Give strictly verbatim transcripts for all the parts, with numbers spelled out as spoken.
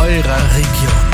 eurer Region.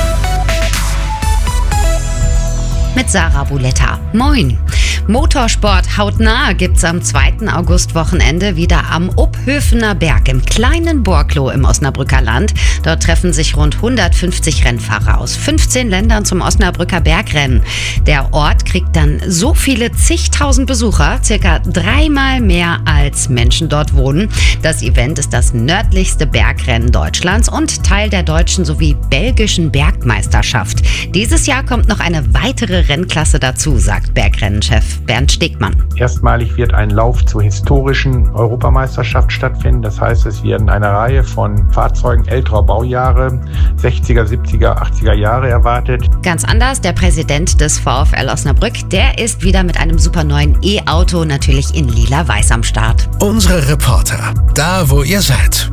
Mit Sarah Buletta. Moin! Motorsport hautnah gibt's am zweiten August-Wochenende wieder am Ophöfener Berg im kleinen Borklo im Osnabrücker Land. Dort treffen sich rund hundertfünfzig Rennfahrer aus fünfzehn Ländern zum Osnabrücker Bergrennen. Der Ort kriegt dann so viele zigtausend Besucher, circa dreimal mehr als Menschen dort wohnen. Das Event ist das nördlichste Bergrennen Deutschlands und Teil der deutschen sowie belgischen Bergmeisterschaft. Dieses Jahr kommt noch eine weitere Rennklasse dazu, sagt Bergrennenchef Bernd Stegmann. Erstmalig wird ein Lauf zur historischen Europameisterschaft stattfinden. Das heißt, es werden eine Reihe von Fahrzeugen älterer Baujahre, sechziger, siebziger, achtziger Jahre erwartet. Ganz anders, der Präsident des VfL Osnabrück, der ist wieder mit einem super neuen E-Auto, natürlich in lila-weiß am Start. Unsere Reporter, da wo ihr seid.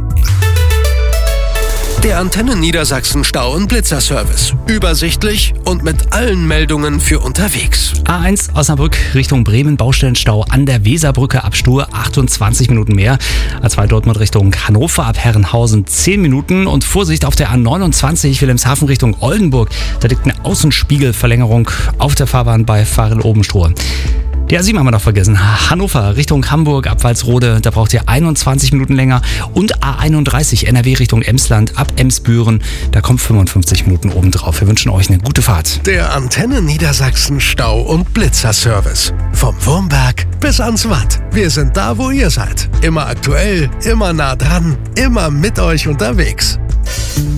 Der Antenne Niedersachsen Stau- und Blitzerservice. Übersichtlich und mit allen Meldungen für unterwegs. A eins Osnabrück Richtung Bremen, Baustellenstau an der Weserbrücke ab Stur, achtundzwanzig Minuten mehr. A zwei Dortmund Richtung Hannover ab Herrenhausen, zehn Minuten. Und Vorsicht auf der A neunundzwanzig Wilhelmshaven Richtung Oldenburg. Da liegt eine Außenspiegelverlängerung auf der Fahrbahn bei Farel-Obenstruhe. Die A sieben haben wir noch vergessen. Hannover Richtung Hamburg ab Walsrode, da braucht ihr einundzwanzig Minuten länger. Und A einunddreißig N R W Richtung Emsland ab Emsbüren, da kommt fünfundfünfzig Minuten obendrauf. Wir wünschen euch eine gute Fahrt. Der Antenne Niedersachsen Stau- und Blitzerservice. Vom Wurmberg bis ans Watt. Wir sind da, wo ihr seid. Immer aktuell, immer nah dran, immer mit euch unterwegs.